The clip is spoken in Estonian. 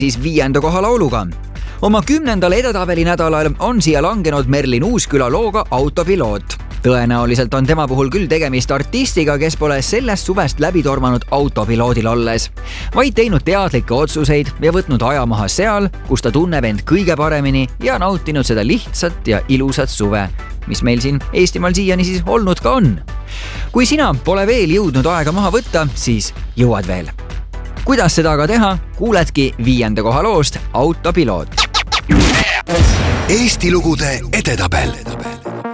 siis 5. koha lauluga. Oma 10. edetabeli nädalal on siia langenud Merlin Uusküla looga Autopiloot. Tõenäoliselt on tema puhul küll tegemist artistiga, kes pole sellest suvest läbi tormanud autopiloodil olles, vaid teinud teadlikke otsuseid ja võtnud aja maha seal, kus ta tunneb end kõige paremini ja nautinud seda lihtsat ja ilusat suve, mis meil siin Eestimaal siiani siis olnud ka on. Kui sina pole veel jõudnud aega maha võtta, siis jõuad veel. Kuidas seda aga teha, kuuledki 5. koha loost Autopiloot. Eesti lugude edetabel.